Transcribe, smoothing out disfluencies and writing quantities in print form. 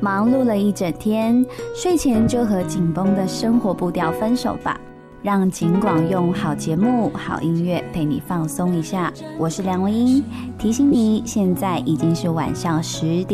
忙碌了一整天，睡前就和紧绷的生活步调分手吧，让景广用好节目、好音乐陪你放松一下。我是梁文音，提醒你，现在已经是晚上10点。